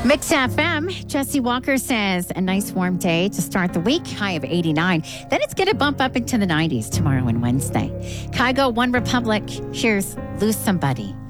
Mix FM, Jesse Walker says a nice warm day to start the week, high of 89. Then it's going to bump up into the 90s tomorrow and Wednesday. Kygo, One Republic, here's Lose Somebody.